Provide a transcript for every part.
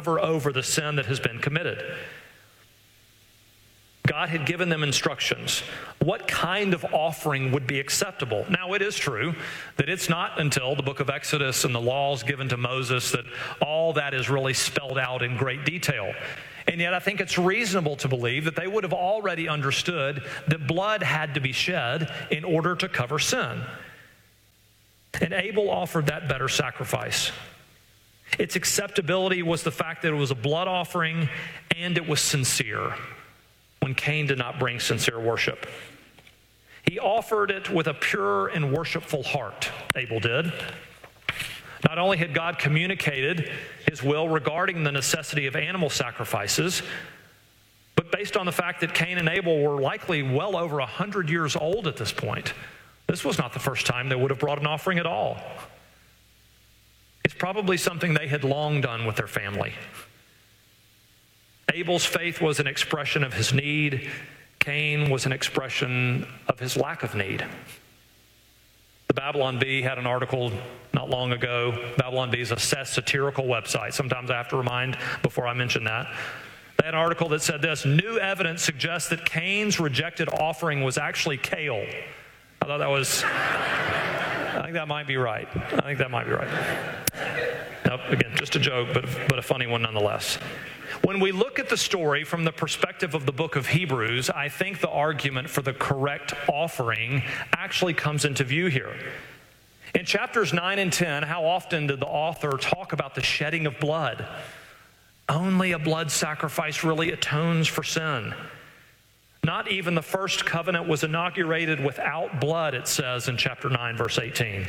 cover over the sin that has been committed. God had given them instructions. What kind of offering would be acceptable? Now, it is true that it's not until the book of Exodus and the laws given to Moses that all that is really spelled out in great detail. And yet I think it's reasonable to believe that they would have already understood that blood had to be shed in order to cover sin. And Abel offered that better sacrifice. Its acceptability was the fact that it was a blood offering and it was sincere, when Cain did not bring sincere worship. He offered it with a pure and worshipful heart, Abel did. Not only had God communicated his will regarding the necessity of animal sacrifices, but based on the fact that Cain and Abel were likely well over 100 years old at this point, this was not the first time they would have brought an offering at all. It's probably something they had long done with their family. Abel's faith was an expression of his need. Cain was an expression of his lack of need. The Babylon Bee had an article not long ago. Babylon Bee is a satirical website. Sometimes I have to remind before I mention that. They had an article that said this: new evidence suggests that Cain's rejected offering was actually kale. I thought that was, I think that might be right. Now, again, just a joke, but a funny one nonetheless. When we look at the story from the perspective of the book of Hebrews, I think the argument for the correct offering actually comes into view here. In chapters 9 and 10, how often did the author talk about the shedding of blood? Only a blood sacrifice really atones for sin. Not even the first covenant was inaugurated without blood, it says in chapter 9, verse 18.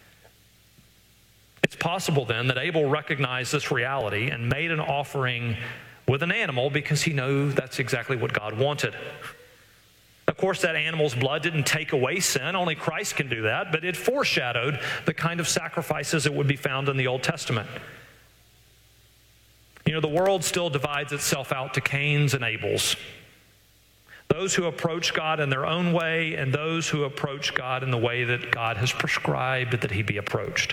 It's possible then that Abel recognized this reality and made an offering with an animal because he knew that's exactly what God wanted. Of course, that animal's blood didn't take away sin. Only Christ can do that, but it foreshadowed the kind of sacrifices that would be found in the Old Testament. You know, the world still divides itself out to Cains and Abels. Those who approach God in their own way and those who approach God in the way that God has prescribed that he be approached.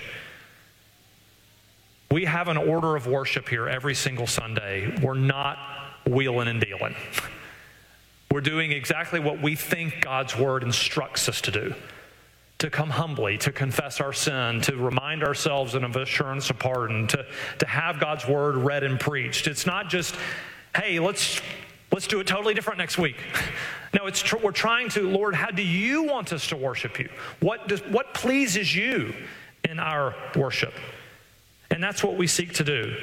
We have an order of worship here every single Sunday. We're not wheeling and dealing. We're doing exactly what we think God's word instructs us to do. To come humbly, to confess our sin, to remind ourselves of assurance of pardon, to have God's word read and preached. It's not just, hey, let's do it totally different next week. No, we're trying to, Lord, how do you want us to worship you? What pleases you in our worship? And that's what we seek to do.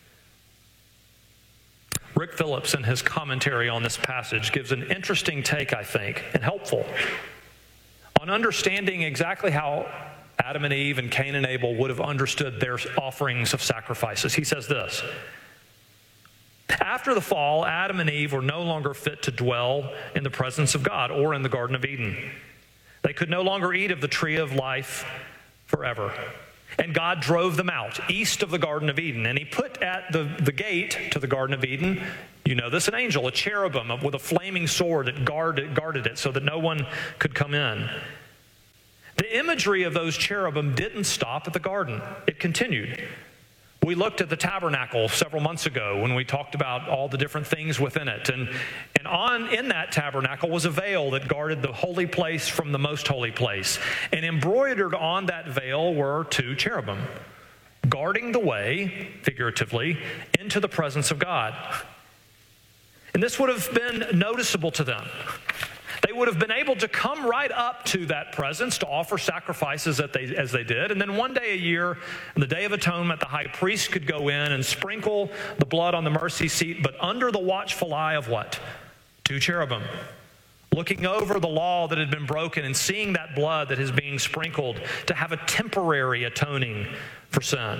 Rick Phillips, in his commentary on this passage, gives an interesting take, I think, and helpful, on understanding exactly how Adam and Eve and Cain and Abel would have understood their offerings of sacrifices. He says this: after the fall, Adam and Eve were no longer fit to dwell in the presence of God or in the Garden of Eden. They could no longer eat of the tree of life forever. And God drove them out east of the Garden of Eden. And he put at the gate to the Garden of Eden, you know this, an angel, a cherubim with a flaming sword that guarded it so that no one could come in. The imagery of those cherubim didn't stop at the garden. It continued. We looked at the tabernacle several months ago when we talked about all the different things within it. And in that tabernacle was a veil that guarded the holy place from the most holy place. And embroidered on that veil were two cherubim, guarding the way, figuratively, into the presence of God. And this would have been noticeable to them. They would have been able to come right up to that presence to offer sacrifices as they did. And then one day a year, on the Day of Atonement, the high priest could go in and sprinkle the blood on the mercy seat, but under the watchful eye of what? Two cherubim, looking over the law that had been broken and seeing that blood that is being sprinkled to have a temporary atoning for sin.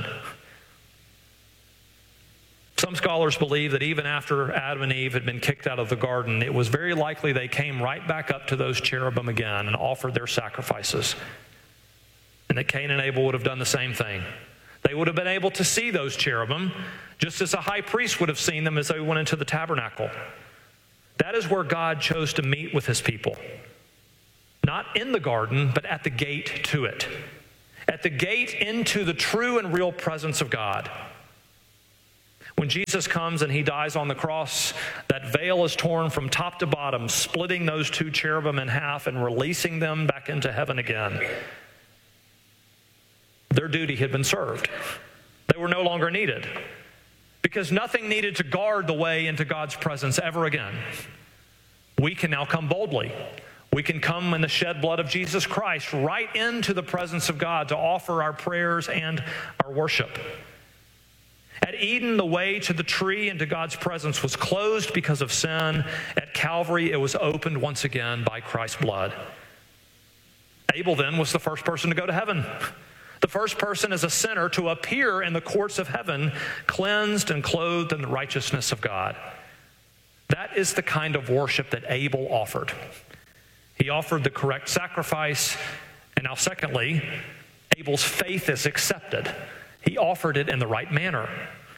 Some scholars believe that even after Adam and Eve had been kicked out of the garden, it was very likely they came right back up to those cherubim again and offered their sacrifices. And that Cain and Abel would have done the same thing. They would have been able to see those cherubim just as a high priest would have seen them as they went into the tabernacle. That is where God chose to meet with his people. Not in the garden, but at the gate to it. At the gate into the true and real presence of God. When Jesus comes and he dies on the cross, that veil is torn from top to bottom, splitting those two cherubim in half and releasing them back into heaven again. Their duty had been served. They were no longer needed because nothing needed to guard the way into God's presence ever again. We can now come boldly. We can come in the shed blood of Jesus Christ right into the presence of God to offer our prayers and our worship. At Eden, the way to the tree and to God's presence was closed because of sin. At Calvary, it was opened once again by Christ's blood. Abel then was the first person to go to heaven. The first person as a sinner to appear in the courts of heaven, cleansed and clothed in the righteousness of God. That is the kind of worship that Abel offered. He offered the correct sacrifice. And now secondly, Abel's faith is accepted. He offered it in the right manner.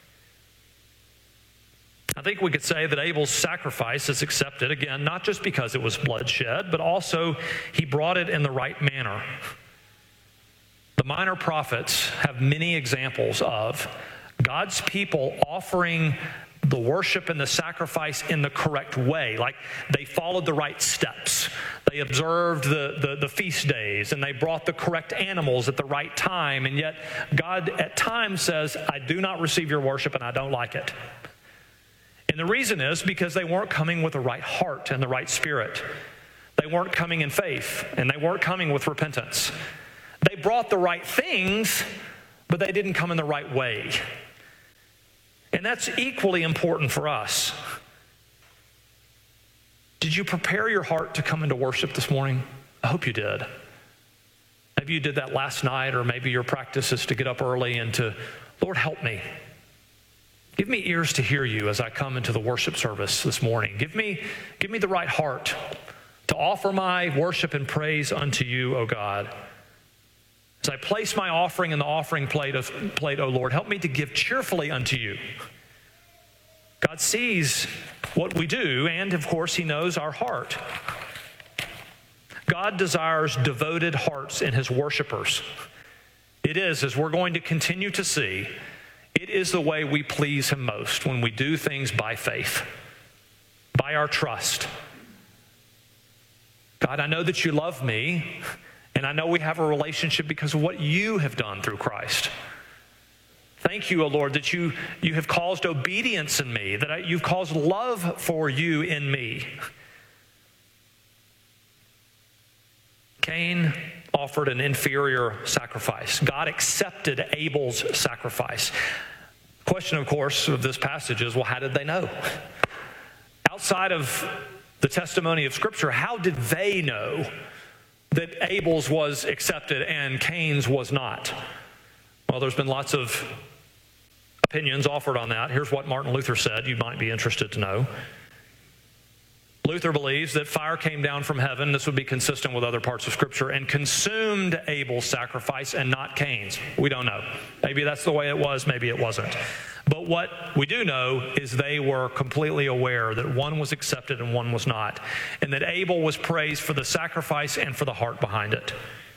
I think we could say that Abel's sacrifice is accepted, again, not just because it was bloodshed, but also he brought it in the right manner. The minor prophets have many examples of God's people offering the worship and the sacrifice in the correct way. Like they followed the right steps. They observed the feast days, and they brought the correct animals at the right time. And yet God at times says, I do not receive your worship and I don't like it. And the reason is because they weren't coming with the right heart and the right spirit. They weren't coming in faith, and they weren't coming with repentance. They brought the right things, but they didn't come in the right way. And that's equally important for us. Did you prepare your heart to come into worship this morning? I hope you did. Maybe you did that last night, or maybe your practice is to get up early and to, Lord, help me. Give me ears to hear you as I come into the worship service this morning. Give me the right heart to offer my worship and praise unto you, O God. As I place my offering in the offering plate, O Lord, help me to give cheerfully unto you. God sees what we do, and of course, he knows our heart. God desires devoted hearts in his worshipers. It is, as we're going to continue to see, it is the way we please him most when we do things by faith, by our trust. God, I know that you love me, and I know we have a relationship because of what you have done through Christ. Thank you, O Lord, that you have caused obedience in me, that you've caused love for you in me. Cain offered an inferior sacrifice. God accepted Abel's sacrifice. Question, of course, of this passage is, well, how did they know? Outside of the testimony of Scripture, how did they know that Abel's was accepted and Cain's was not? Well, there's been lots of opinions offered on that. Here's what Martin Luther said. You might be interested to know. Luther believes that fire came down from heaven, this would be consistent with other parts of Scripture, and consumed Abel's sacrifice and not Cain's. We don't know. Maybe that's the way it was, maybe it wasn't. But what we do know is they were completely aware that one was accepted and one was not, and that Abel was praised for the sacrifice and for the heart behind it.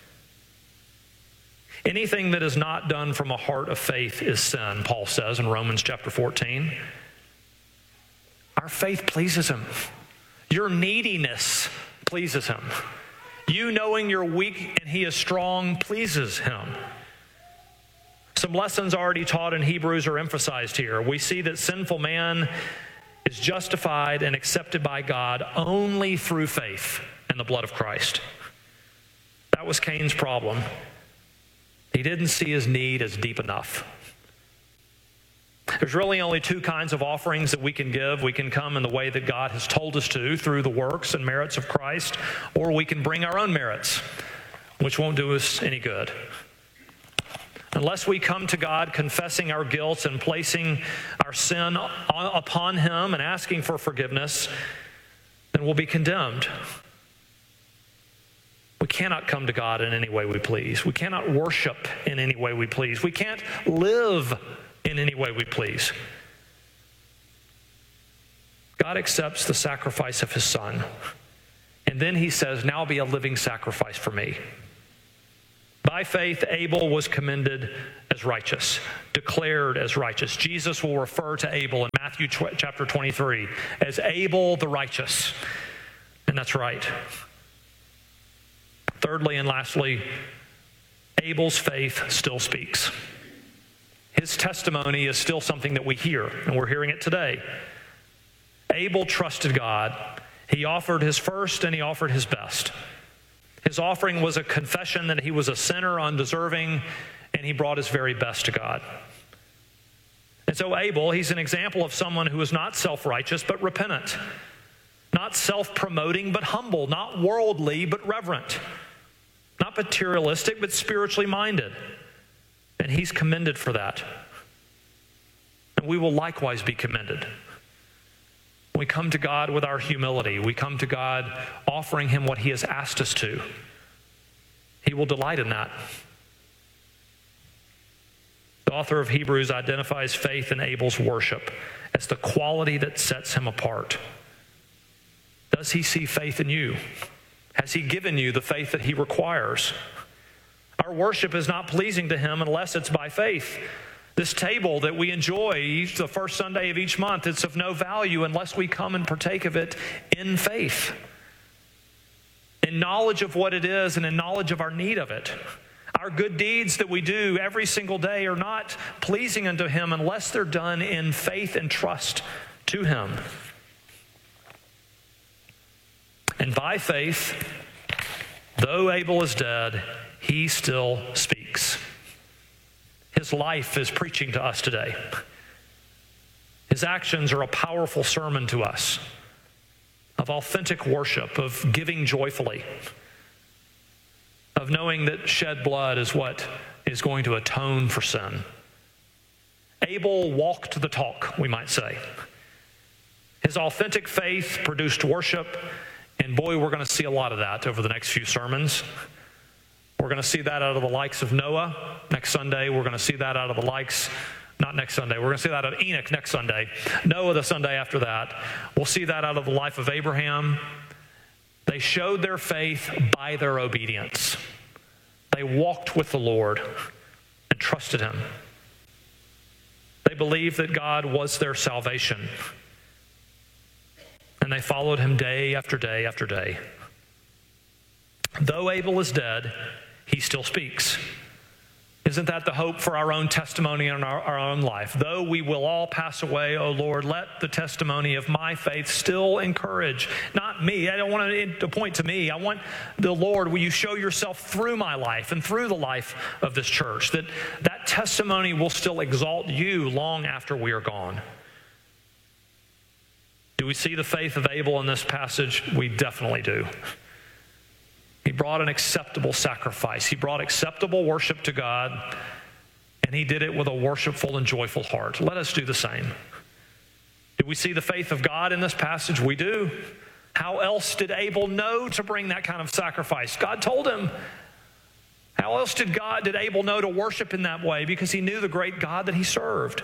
Anything that is not done from a heart of faith is sin, Paul says in Romans chapter 14. Our faith pleases him. Your neediness pleases him. You knowing you're weak and he is strong pleases him. Some lessons already taught in Hebrews are emphasized here. We see that sinful man is justified and accepted by God only through faith in the blood of Christ. That was Cain's problem. He didn't see his need as deep enough. There's really only two kinds of offerings that we can give. We can come in the way that God has told us to, through the works and merits of Christ, or we can bring our own merits, which won't do us any good. Unless we come to God confessing our guilt and placing our sin upon him and asking for forgiveness, then we'll be condemned. We cannot come to God in any way we please. We cannot worship in any way we please. We can't live in any way we please. God accepts the sacrifice of his Son. And then he says, now be a living sacrifice for me. By faith, Abel was commended as righteous, declared as righteous. Jesus will refer to Abel in Matthew chapter 23 as Abel the righteous. And that's right. Thirdly and lastly, Abel's faith still speaks. His testimony is still something that we hear, and we're hearing it today. Abel trusted God. He offered his first and he offered his best. His offering was a confession that he was a sinner, undeserving, and he brought his very best to God. And so Abel, he's an example of someone who is not self-righteous but repentant, not self-promoting but humble, not worldly but reverent, not materialistic but spiritually minded. And he's commended for that. And we will likewise be commended. We come to God with our humility. We come to God offering him what he has asked us to. He will delight in that. The author of Hebrews identifies faith in Abel's worship as the quality that sets him apart. Does he see faith in you? Has he given you the faith that he requires? Our worship is not pleasing to him unless it's by faith. This table that we enjoy the first Sunday of each month, it's of no value unless we come and partake of it in faith, in knowledge of what it is and in knowledge of our need of it. Our good deeds that we do every single day are not pleasing unto him unless they're done in faith and trust to him. And by faith, though Abel is dead, he still speaks. His life is preaching to us today. His actions are a powerful sermon to us of authentic worship, of giving joyfully, of knowing that shed blood is what is going to atone for sin. Abel walked the talk, we might say. His authentic faith produced worship, and boy, we're going to see a lot of that over the next few sermons. We're going to see that out of the likes of Noah next Sunday. We're going to see that out of the likes, not next Sunday, we're going to see that out of Enoch next Sunday. Noah the Sunday after that. We'll see that out of the life of Abraham. They showed their faith by their obedience. They walked with the Lord and trusted him. They believed that God was their salvation. And they followed him day after day after day. Though Abel is dead, he still speaks. Isn't that the hope for our own testimony in our own life? Though we will all pass away, O Lord, let the testimony of my faith still encourage. Not me. I don't want it to point to me. I want the Lord, will you show yourself through my life and through the life of this church, that testimony will still exalt you long after we are gone. Do we see the faith of Abel in this passage? We definitely do. He brought an acceptable sacrifice. He brought acceptable worship to God, and he did it with a worshipful and joyful heart. Let us do the same. Do we see the faith of God in this passage? We do. How else did Abel know to bring that kind of sacrifice? God told him. How else did Abel know to worship in that way? Because he knew the great God that he served.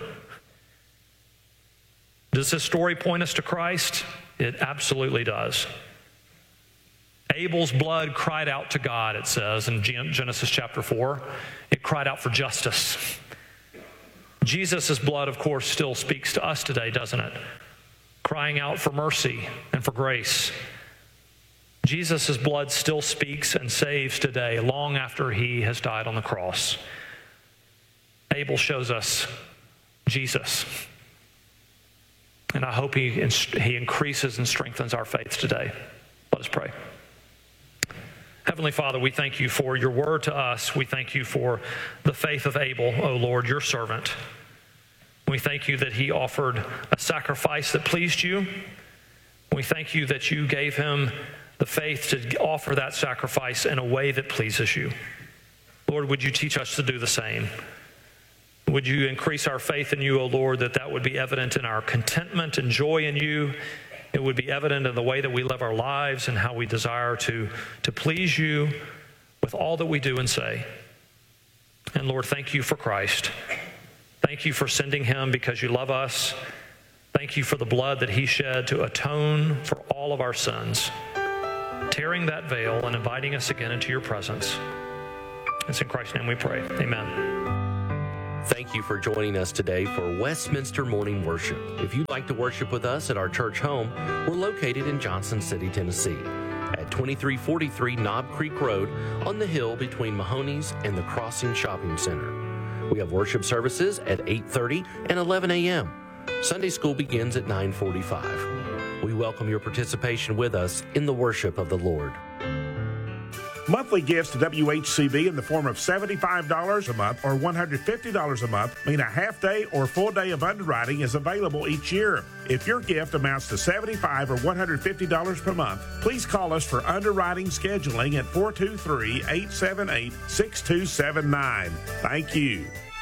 Does this story point us to Christ? It absolutely does. Abel's blood cried out to God, it says in Genesis chapter 4. It cried out for justice. Jesus' blood, of course, still speaks to us today, doesn't it? Crying out for mercy and for grace. Jesus' blood still speaks and saves today, long after he has died on the cross. Abel shows us Jesus. And I hope he increases and strengthens our faith today. Let us pray. Heavenly Father, we thank you for your word to us. We thank you for the faith of Abel, O Lord, your servant. We thank you that he offered a sacrifice that pleased you. We thank you that you gave him the faith to offer that sacrifice in a way that pleases you. Lord, would you teach us to do the same? Would you increase our faith in you, O Lord, that would be evident in our contentment and joy in you. It would be evident in the way that we live our lives and how we desire to please you with all that we do and say. And Lord, thank you for Christ. Thank you for sending him because you love us. Thank you for the blood that he shed to atone for all of our sins, tearing that veil and inviting us again into your presence. It's in Christ's name we pray. Amen. Thank you for joining us today for Westminster Morning Worship. If you'd like to worship with us at our church home, we're located in Johnson City, Tennessee, at 2343 Knob Creek Road on the hill between Mahoney's and the Crossing Shopping Center. We have worship services at 8:30 and 11 a.m. Sunday school begins at 9:45. We welcome your participation with us in the worship of the Lord. Monthly gifts to WHCB in the form of $75 a month or $150 a month mean a half day or full day of underwriting is available each year. If your gift amounts to $75 or $150 per month, please call us for underwriting scheduling at 423-878-6279. Thank you.